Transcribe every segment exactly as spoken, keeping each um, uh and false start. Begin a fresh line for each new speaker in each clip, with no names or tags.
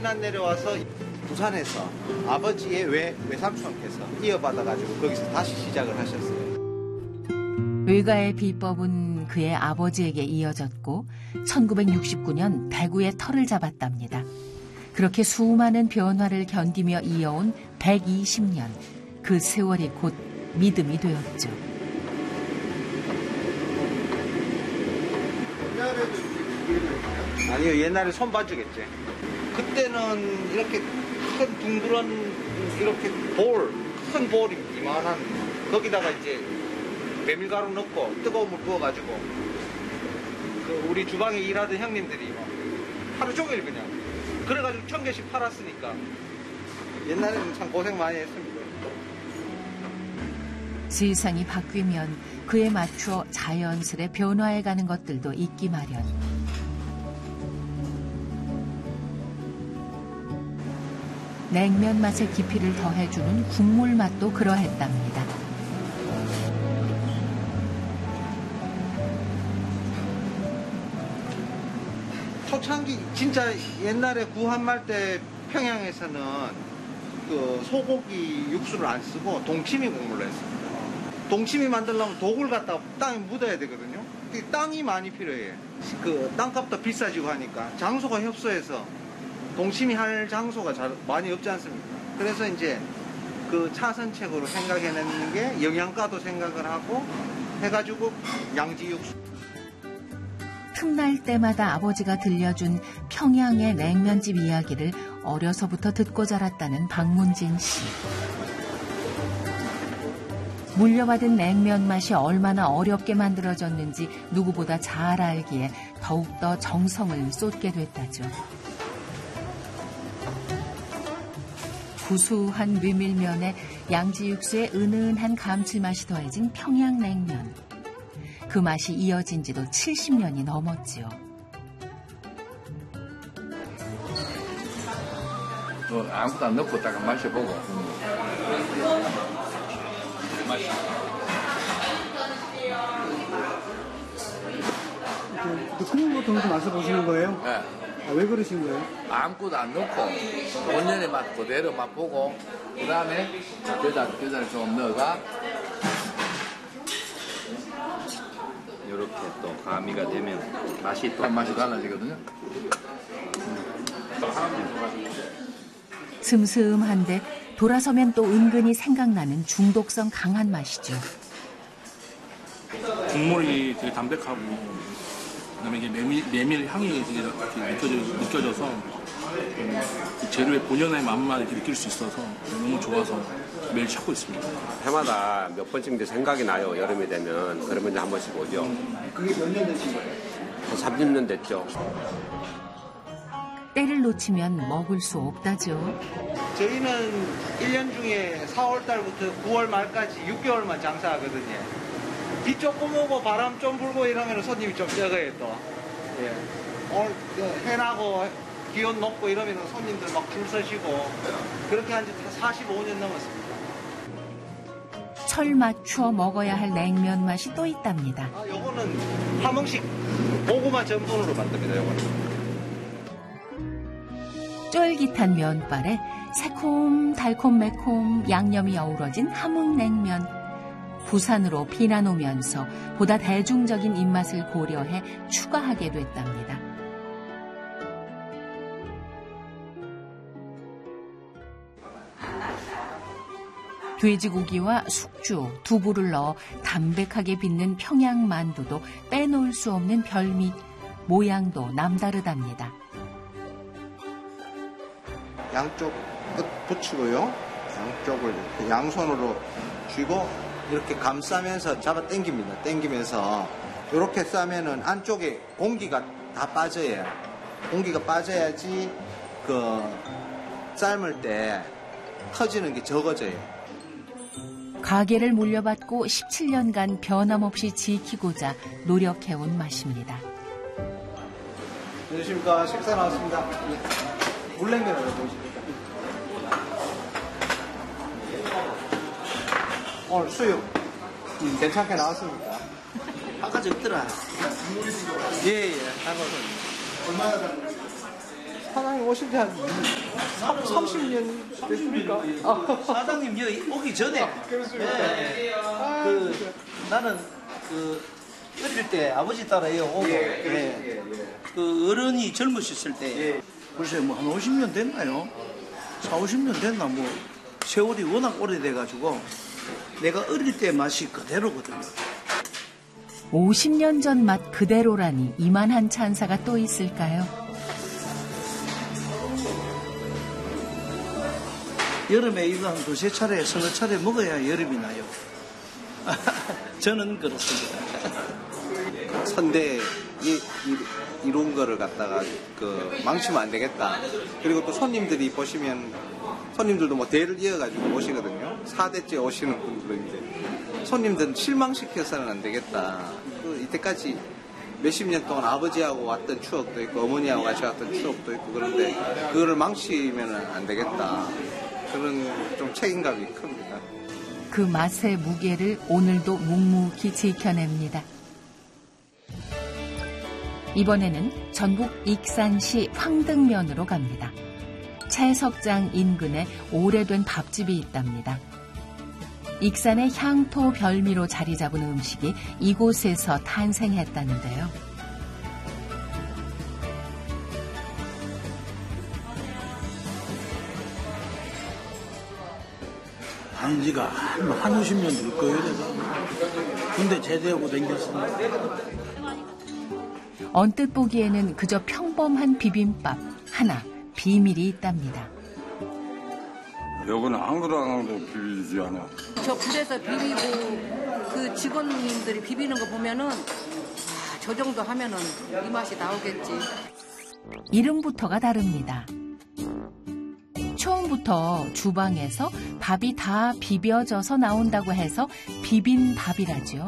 피난 내려와서 부산에서 아버지의 외, 외삼촌께서 이어받아가지고 거기서 다시 시작을 하셨어요.
외가의 비법은 그의 아버지에게 이어졌고 천구백육십구 년 대구에 터를 잡았답니다. 그렇게 수많은 변화를 견디며 이어온 백이십 년, 그 세월이 곧 믿음이 되었죠.
아니요, 옛날에 손봐주겠지. 그때는 이렇게 큰 둥그런 이렇게 볼, 큰 볼이 이만한 거기다가 이제 메밀가루 넣고 뜨거운 물 부어가지고 그 우리 주방에 일하던 형님들이 막 하루 종일 그냥 그래가지고 천 개씩 팔았으니까 옛날에는 참 고생 많이 했습니다.
세상이 바뀌면 그에 맞춰 자연스레 변화해가는 것들도 있기 마련. 냉면 맛의 깊이를 더해주는 국물 맛도 그러했답니다.
초창기 진짜 옛날에 구한말 때 평양에서는 그 소고기 육수를 안 쓰고 동치미 국물로 했습니다. 동치미 만들려면 독을 갖다 땅에 묻어야 되거든요. 땅이 많이 필요해. 그 땅값도 비싸지고 하니까 장소가 협소해서 동치미 할 장소가 잘 많이 없지 않습니까? 그래서 이제 그 차선책으로 생각해내는 게 영양가도 생각을 하고 해가지고 양지 육수.
틈날 때마다 아버지가 들려준 평양의 냉면집 이야기를 어려서부터 듣고 자랐다는 박문진 씨. 물려받은 냉면 맛이 얼마나 어렵게 만들어졌는지 누구보다 잘 알기에 더욱더 정성을 쏟게 됐다죠. 구수한 메밀면에 양지 육수의 은은한 감칠맛이 더해진 평양냉면. 그 맛이 이어진 지도 칠십 년이 넘었지요.
뭐 아무것도 안 넣고 딱 마셔보고. 맛있어.
큰 거부터 맛을 보시는 거예요?
네.
아, 왜 그러신 거예요?
아무것도 안 넣고 본연의 맛 그대로 맛보고 그 다음에 겨자, 겨자를 조금 넣어가
이렇게 또 가미가 되면 맛이 또
맛이 달라지거든요.
슴슴한데 돌아서면 또 은근히 생각나는 중독성 강한 맛이죠.
국물이 되게 담백하고 그다음에 이게 메밀, 메밀 향이 되게 이렇게 느껴져, 느껴져서 음, 재료의 본연의 맛만 이렇게 느낄 수 있어서 너무 좋아서 매일 찾고 있습니다.
해마다 몇 번쯤 생각이 나요. 여름이 되면. 그러면 이제 한 번씩 오죠.
그게 몇 년 되신 거예요?
한 삼십 년 됐죠.
때를 놓치면 먹을 수 없다죠.
저희는 일 년 중에 사월 달부터 구월 말까지 육 개월만 장사하거든요. 비 조금 오고 바람 좀 불고 이러면 손님이 좀 적어요 또. 예. 오늘 해나고 기온 높고 이러면 손님들 막 줄 서시고 그렇게 한 지 사십오 년 넘었습니다.
철 맞춰 먹어야 할 냉면 맛이 또 있답니다.
아, 요거는 함흥식 고구마 전분으로 만듭니다. 요거는.
쫄깃한 면발에 새콤 달콤 매콤 양념이 어우러진 함흥냉면. 부산으로 피난 오면서 보다 대중적인 입맛을 고려해 추가하게 됐답니다. 돼지고기와 숙주, 두부를 넣어 담백하게 빚는 평양 만두도 빼놓을 수 없는 별미. 모양도 남다르답니다.
양쪽 끝 붙이고요. 양쪽을 이렇게 양손으로 쥐고 이렇게 감싸면서 잡아 당깁니다. 당기면서 이렇게 싸면은 안쪽에 공기가 다 빠져요. 공기가 빠져야지 그 삶을 때 터지는 게 적어져요.
가게를 물려받고 십칠 년간 변함없이 지키고자 노력해온 맛입니다.
안녕하십니까. 식사 나왔습니다. 물냉면을 보십니까? 오늘 수육 음, 괜찮게 나왔습니까?
아까 적더라.
예예. 예.
얼마나
사장님 오신 지 한 삼십 년 됐습니까?
사장님 여기 오기 전에 네. 그 나는 그 어릴 때 아버지 따라 여기 오고 네. 그 어른이 젊으셨을 때 글쎄 뭐 한 오십 년 됐나요? 사오십 년 됐나 뭐 세월이 워낙 오래돼가지고 내가 어릴 때 맛이 그대로거든요.
오십 년 전 맛 그대로라니 이만한 찬사가 또 있을까요?
여름에 이거 한 두세 차례, 서너 차례 먹어야 여름이 나요. 저는 그렇습니다.
선대 이, 이, 이런 거를 갖다가 그 망치면 안 되겠다. 그리고 또 손님들이 보시면 손님들도 뭐 대를 이어가지고 오시거든요. 사 대째 오시는 분들은 이제 손님들은 실망시켜서는 안 되겠다. 그 이때까지 몇십 년 동안 아버지하고 왔던 추억도 있고 어머니하고 같이 왔던 추억도 있고 그런데 그거를 망치면 안 되겠다. 그런 좀 책임감이 큽니다.
그 맛의 무게를 오늘도 묵묵히 지켜냅니다. 이번에는 전북 익산시 황등면으로 갑니다. 채석장 인근에 오래된 밥집이 있답니다. 익산의 향토 별미로 자리 잡은 음식이 이곳에서 탄생했다는데요.
한 지가 한, 한 오십 년 될 거예요. 내가. 군대 제대하고 댕겼습니다.
언뜻 보기에는 그저 평범한 비빔밥 하나 비밀이 있답니다.
여기는 아무도 안 하도 비비지 않아.
저 불에서 비비고 그 직원님들이 비비는 거 보면은 아, 저 정도 하면은 이 맛이 나오겠지.
이름부터가 다릅니다. 처음부터 주방에서 밥이 다 비벼져서 나온다고 해서 비빔밥이라죠.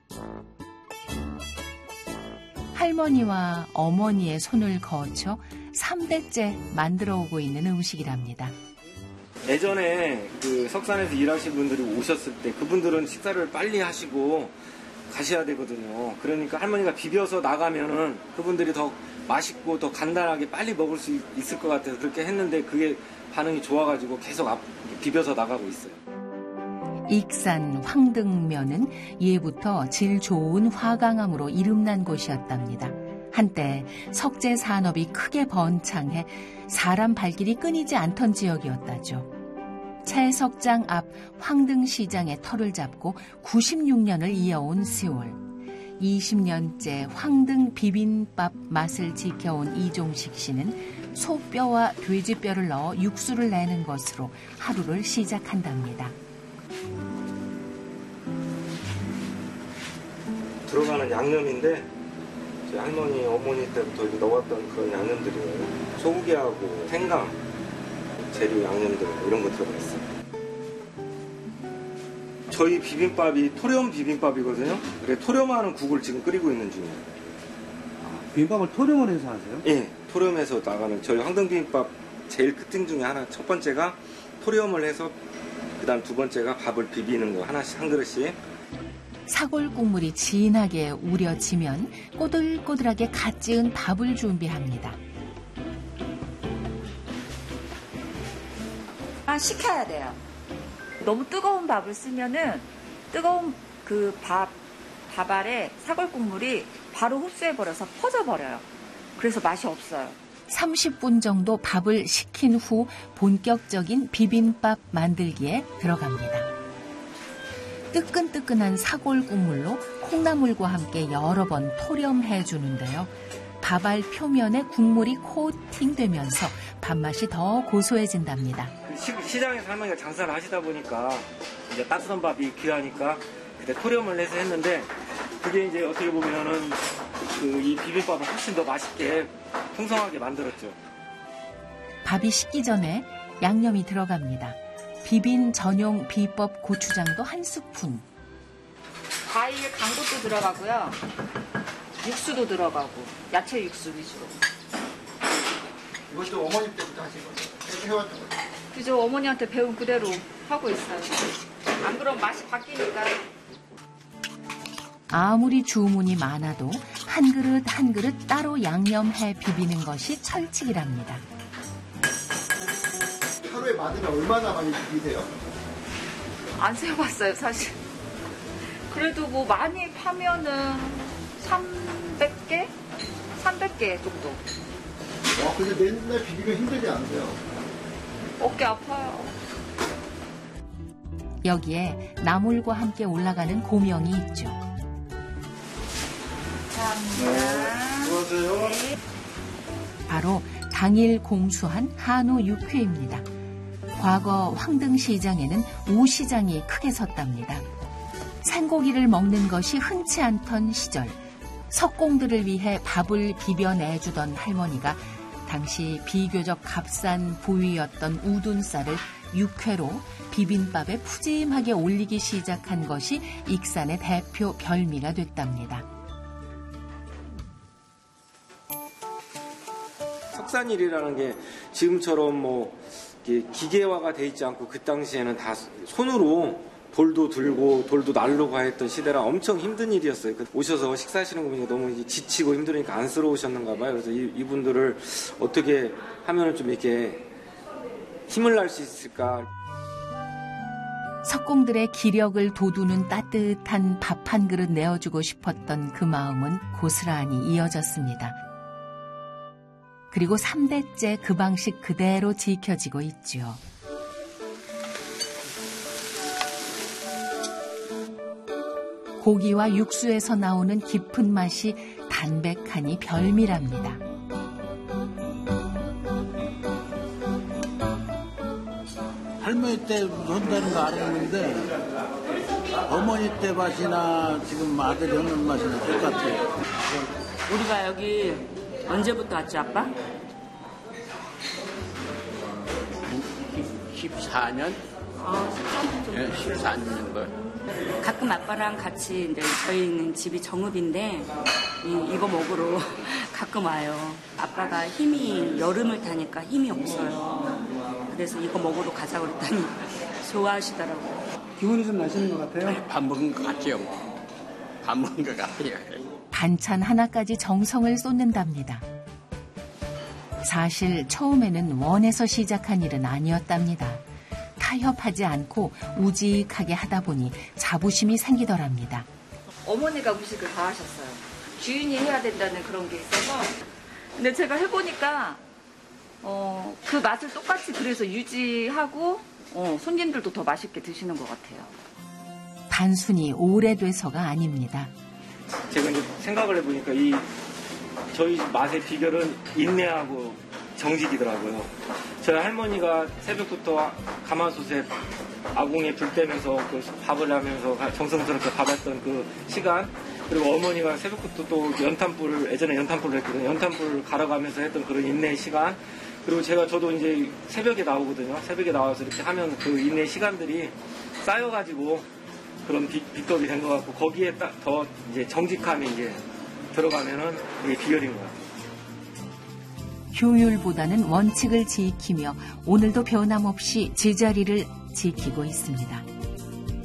할머니와 어머니의 손을 거쳐 삼 대째 만들어 오고 있는 음식이랍니다.
예전에 그 석산에서 일하신 분들이 오셨을 때 그분들은 식사를 빨리 하시고 가셔야 되거든요. 그러니까 할머니가 비벼서 나가면은 그분들이 더 맛있고 더 간단하게 빨리 먹을 수 있을 것 같아서 그렇게 했는데 그게 반응이 좋아가지고 계속 앞, 비벼서 나가고 있어요.
익산 황등면은 예부터 질 좋은 화강암으로 이름난 곳이었답니다. 한때 석재 산업이 크게 번창해 사람 발길이 끊이지 않던 지역이었다죠. 채석장 앞 황등시장에 터를 잡고 구십육 년을 이어온 세월. 이십 년째 황등 비빔밥 맛을 지켜온 이종식 씨는 소뼈와 돼지뼈를 넣어 육수를 내는 것으로 하루를 시작한답니다.
들어가는 양념인데 저희 할머니, 어머니 때부터 넣었던 그런 양념들이에요. 소고기하고 생강, 재료 양념들 이런 거 들어가 있어요. 저희 비빔밥이 토렴 비빔밥이거든요. 그래 토렴하는 국을 지금 끓이고 있는 중이에요.
비빔밥을 토렴을 해서 하세요?
예, 토렴해서 나가는 저희 황등 비빔밥 제일 특징 중에 하나. 첫 번째가 토렴을 해서 그다음 두 번째가 밥을 비비는 거 하나씩 한 그릇씩.
사골 국물이 진하게 우려지면 꼬들꼬들하게 갓 지은 밥을 준비합니다.
아, 식혀야 돼요. 너무 뜨거운 밥을 쓰면은 뜨거운 그 밥, 밥 아래 사골 국물이 바로 흡수해버려서 퍼져버려요. 그래서 맛이 없어요.
삼십 분 정도 밥을 식힌 후 본격적인 비빔밥 만들기에 들어갑니다. 뜨끈뜨끈한 사골 국물로 콩나물과 함께 여러 번 토렴해 주는데요. 밥알 표면에 국물이 코팅되면서 밥맛이 더 고소해진답니다.
시, 시장에서 할머니가 장사를 하시다 보니까 이제 따뜻한 밥이 귀하니까 그때 토렴을 해서 했는데 그게 이제 어떻게 보면은 그 이 비빔밥을 훨씬 더 맛있게 풍성하게 만들었죠.
밥이 식기 전에 양념이 들어갑니다. 비빔 전용 비법 고추장도 한 스푼.
과일 간 것도 들어가고요. 육수도 들어가고 야채 육수 위주로.
이것도 어머니 때부터 하신 거죠? 해왔던 거죠?
그죠. 어머니한테 배운 그대로 하고 있어요. 안 그러면 맛이 바뀌니까.
아무리 주문이 많아도 한 그릇 한 그릇 따로 양념해 비비는 것이 철칙이랍니다.
받으면 얼마나 많이 비비세요?
안 세어봤어요, 사실. 그래도 뭐 많이 파면은 삼백 개? 삼백 개 정도.
와, 근데 맨날 비비면 힘들지 않으세요?
어깨 아파요.
여기에 나물과 함께 올라가는 고명이 있죠.
감사합니다.
수고하세요.
바로 당일 공수한 한우 육회입니다. 과거 황등시장에는 우시장이 크게 섰답니다. 생고기를 먹는 것이 흔치 않던 시절, 석공들을 위해 밥을 비벼내주던 할머니가 당시 비교적 값싼 부위였던 우둔살을 육회로 비빔밥에 푸짐하게 올리기 시작한 것이 익산의 대표 별미가 됐답니다.
석산일이라는 게 지금처럼 뭐 기계화가 돼 있지 않고 그 당시에는 다 손으로 돌도 들고 돌도 날르고 했던 시대라 엄청 힘든 일이었어요. 오셔서 식사하시는 거 보니까 너무 지치고 힘드니까 안쓰러우셨는가 봐요. 그래서 이, 이분들을 어떻게 하면 좀 이렇게 힘을 낼 수 있을까.
석공들의 기력을 돋우는 따뜻한 밥 한 그릇 내어주고 싶었던 그 마음은 고스란히 이어졌습니다. 그리고 삼 대째 그 방식 그대로 지켜지고 있죠. 고기와 육수에서 나오는 깊은 맛이 담백하니 별미랍니다.
할머니 때 한다는 거 알았는데 어머니 때 맛이나 지금 아들이 하는 맛이나 똑같아요.
우리가 여기 언제부터 왔지, 아빠?
십사 년?
아, 십사 년 정도.
네, 십사 년 정도.
가끔 아빠랑 같이 이제 저희는 집이 정읍인데 이, 이거 먹으러 가끔 와요. 아빠가 힘이 여름을 타니까 힘이 없어요. 그래서 이거 먹으러 가자 그랬더니 좋아하시더라고요.
기분이 좀 나시는 것 같아요?
밥 먹은 것 같아요. 밥 먹은 것 같아요.
반찬 하나까지 정성을 쏟는답니다. 사실 처음에는 원해서 시작한 일은 아니었답니다. 타협하지 않고 우직하게 하다 보니 자부심이 생기더랍니다.
어머니가 음식을 다 하셨어요. 주인이 해야 된다는 그런 게 있어서. 근데 제가 해보니까 어, 그 맛을 똑같이 그래서 유지하고 어, 손님들도 더 맛있게 드시는 것 같아요.
단순히 오래돼서가 아닙니다.
제가 이제 생각을 해보니까 이 저희 맛의 비결은 인내하고 정직이더라고요. 저희 할머니가 새벽부터 가마솥에 아궁이에 불 떼면서 그 밥을 하면서 정성스럽게 밥했던 그 시간, 그리고 어머니가 새벽부터 또 연탄불을, 예전에 연탄불을 했거든요. 연탄불을 갈아가면서 했던 그런 인내의 시간, 그리고 제가 저도 이제 새벽에 나오거든요. 새벽에 나와서 이렇게 하면 그 인내의 시간들이 쌓여가지고 그런 비, 비법이 된 것 같고, 거기에 딱 더 이제 정직함이 이제 들어가면은 이게 비결인 것 같아요.
효율보다는 원칙을 지키며 오늘도 변함없이 제자리를 지키고 있습니다.